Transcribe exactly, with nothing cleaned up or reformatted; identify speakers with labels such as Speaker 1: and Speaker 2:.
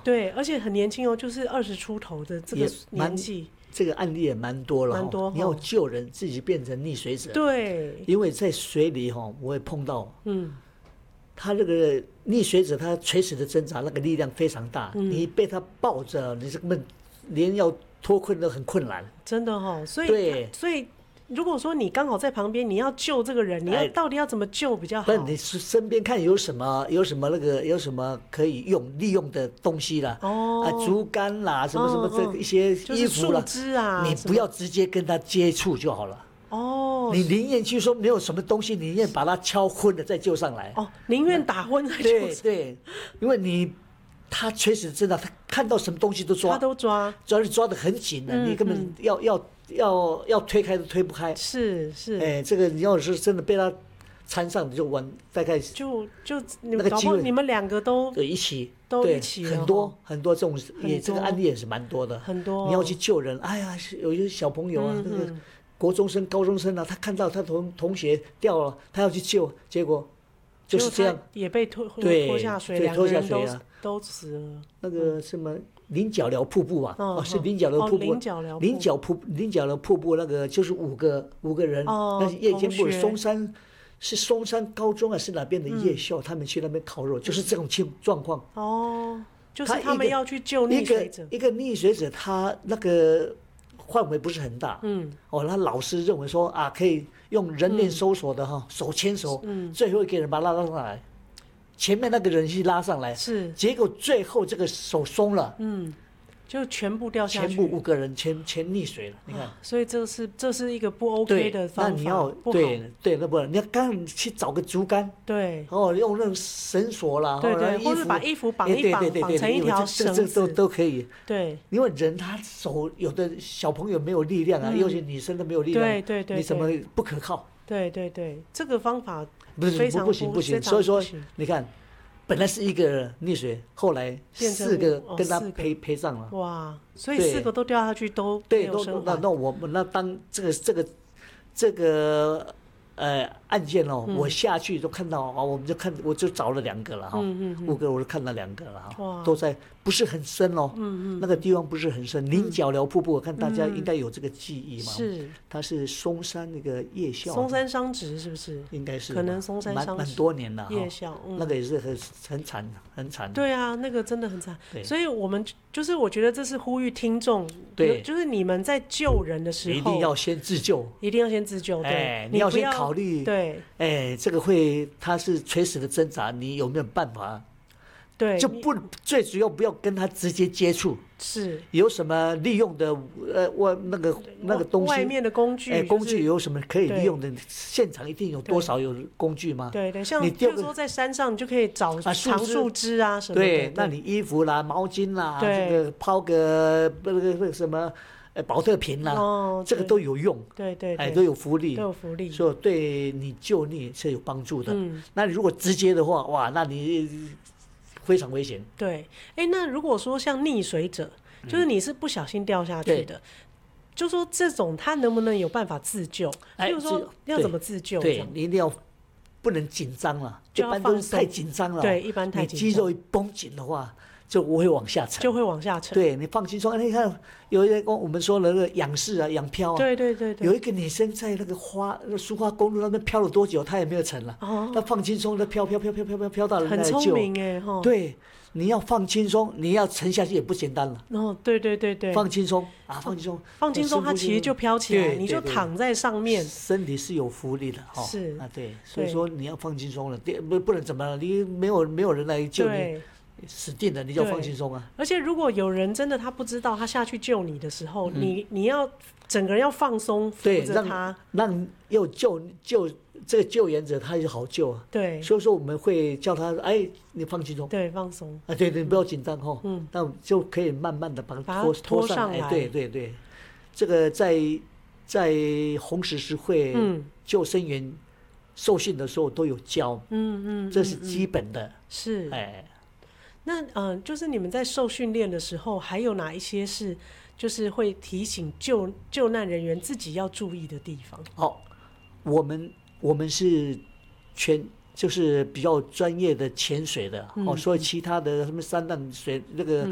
Speaker 1: 对，而且很年轻哦，就是二十出头的这个年纪。
Speaker 2: 这个案例也蛮多了，
Speaker 1: 蛮多。
Speaker 2: 你要救人，自己变成溺水者。
Speaker 1: 对，
Speaker 2: 因为在水里哈，我会碰到，
Speaker 1: 嗯，
Speaker 2: 他那个溺水者，他垂死的挣扎，那个力量非常大，嗯、你被他抱着，你根本连要脱困都很困难。
Speaker 1: 真的哈、哦，所以
Speaker 2: 对，
Speaker 1: 所以。如果说你刚好在旁边，你要救这个人，你要到底要怎么救比较好？
Speaker 2: 不，你身边看有什么有什么那个有什么可以用利用的东西啦，哦，啊，竹竿啦，什么什么这个一些衣服啦，
Speaker 1: 树枝啊，
Speaker 2: 你不要直接跟他接触就好了。
Speaker 1: 哦，
Speaker 2: 你宁愿去说没有什么东西，你宁愿把他敲昏了再救上来。
Speaker 1: 哦，宁愿打昏再救上来。
Speaker 2: 对对，因为你他确实真的，他看到什么东西都抓，
Speaker 1: 他都抓，
Speaker 2: 主要是抓得很紧的，嗯、你根本要、嗯、要。要要推开都推不开，
Speaker 1: 是是，
Speaker 2: 哎，这个你要是真的被他缠上，你就完，大概
Speaker 1: 就就那个机会，你们两个都
Speaker 2: 对一起，
Speaker 1: 都一起，
Speaker 2: 很多很多这种也这个案例也是蛮多的，
Speaker 1: 很多。
Speaker 2: 你要去救人，哎呀，有一些小朋友啊，嗯、那个国中生、高中生啊，他看到他同同学掉了，他要去救，结果就是这样，
Speaker 1: 也被拖拖下水，
Speaker 2: 对，拖下水
Speaker 1: 了，都死了。
Speaker 2: 那个什么。菱角寮瀑布啊，
Speaker 1: 哦，
Speaker 2: 是菱角寮瀑布，
Speaker 1: 菱角寮
Speaker 2: 菱角瀑菱角寮瀑布那个就是五个五个人，那是夜间部松山是松山高中啊，是哪边的夜校，他们去那边烤肉，就是这种情状况。
Speaker 1: 哦，就是他们要去救溺水者，
Speaker 2: 一个溺水者，他那个范围不是很大，嗯，哦，他老师认为说啊，可以用人面搜索的哈，手牵手，嗯，最后一个人把他拉上来。前面那个人去拉上来，
Speaker 1: 是，
Speaker 2: 结果最后这个手松了，
Speaker 1: 嗯，就全部掉下去，
Speaker 2: 全部五个人全全溺水了，你看，
Speaker 1: 啊、所以这是这是一个不 OK 的方法，
Speaker 2: 那你要对对，那不你要刚去找个竹竿，
Speaker 1: 对，
Speaker 2: 哦，用那种绳索啦，
Speaker 1: 对对，或者把衣服绑一绑，绑成一条绳子，
Speaker 2: 这都都可以，
Speaker 1: 对，
Speaker 2: 因为人他手有的小朋友没有力量啊，尤其女生都没有力量，
Speaker 1: 对对对，
Speaker 2: 你怎么不可靠？
Speaker 1: 对对对，这个方法
Speaker 2: 不是不行不行，所以说你看。本来是一个溺水，后来四个跟他陪陪上了。
Speaker 1: 哇！所以四个都掉下去都没有生还。
Speaker 2: 那那我们那当这个这个这个呃案件哦，我下去都看到啊，我们就看我就找了两个了哈，五个我就看到两个了哈，都在不是很深哦，那个地方不是很深。菱角寮瀑布，我看大家应该有这个记忆嘛，
Speaker 1: 是，
Speaker 2: 它是松山那个夜校，
Speaker 1: 松山商职是不是？
Speaker 2: 应该是，
Speaker 1: 可能松山商职
Speaker 2: 蛮多年了，
Speaker 1: 夜校
Speaker 2: 那个也是很很惨很惨。
Speaker 1: 对啊，那个真的很惨。所以我们就是我觉得这是呼吁听众，对，就是你们在救人的时候，
Speaker 2: 一定要先自救，
Speaker 1: 一定要先自救，对，
Speaker 2: 你要先考虑，
Speaker 1: 对，
Speaker 2: 哎，这个会他是垂死的挣扎，你有没有办法？
Speaker 1: 对，
Speaker 2: 就不最主要不要跟他直接接触，
Speaker 1: 是
Speaker 2: 有什么利用的呃，我那个那个东西，
Speaker 1: 外面的工具，
Speaker 2: 哎，工具有什么可以利用的？现场一定有多少有工具吗？
Speaker 1: 对对，像比如说在山上，你就可以找长树枝啊什么的。
Speaker 2: 对，那你衣服啦、毛巾啦，这个抛个那个那个什么。呃，保特瓶啦、啊哦，这个都有用，
Speaker 1: 对对，
Speaker 2: 哎，都有福利，
Speaker 1: 都有福利，
Speaker 2: 所以对你救溺是有帮助的。嗯，那你如果直接的话，哇，那你非常危险。
Speaker 1: 对，哎，那如果说像溺水者，就是你是不小心掉下去的，嗯、就说这种他能不能有办法自救？比如说要怎么自救？
Speaker 2: 对，你一定要不能紧张了，一般都是太紧张了。
Speaker 1: 对，一般太紧张，
Speaker 2: 你肌肉一绷紧的话。就不会往下沉，
Speaker 1: 就会往下沉。
Speaker 2: 对，你放轻松。你看，有一个我们说的那个仰视啊、仰漂啊，
Speaker 1: 对对对对。
Speaker 2: 有一个女生在那个花、那苏花公路那边漂了多久，她也没有沉了。哦。她放轻松，她飘飘飘飘飘飘飘到人家来救。
Speaker 1: 很聪明哎哈。
Speaker 2: 对，你要放轻松，你要沉下去也不简单了。
Speaker 1: 哦，对对对对。
Speaker 2: 放轻松啊，放轻松，
Speaker 1: 放轻松，它其实就飘起来，你就躺在上面，
Speaker 2: 身体是有浮力的哈。
Speaker 1: 是
Speaker 2: 啊，对，所以说你要放轻松了，不不能怎么了，你没有没有人来救你。死定了，你就放轻松啊！
Speaker 1: 而且如果有人真的他不知道他下去救你的时候，嗯、你你要整个人要放松，扶着他，
Speaker 2: 让让又救救这个救援者他就好救啊。
Speaker 1: 对，
Speaker 2: 所以说我们会叫他，哎，你放轻松，
Speaker 1: 对，放松
Speaker 2: 啊，对对，不要紧张哈，嗯，那就可以慢慢的把他拖
Speaker 1: 拖上来，
Speaker 2: 哎，对对对，这个在在红十字会救生员受训的时候都有教，嗯嗯，这是基本的，
Speaker 1: 是哎。那嗯、呃，就是你们在受训练的时候，还有哪一些是就是会提醒救救难人员自己要注意的地方？
Speaker 2: 好，我们我们是全就是比较专业的潜水的，嗯、哦，所以其他的什么三淡水那个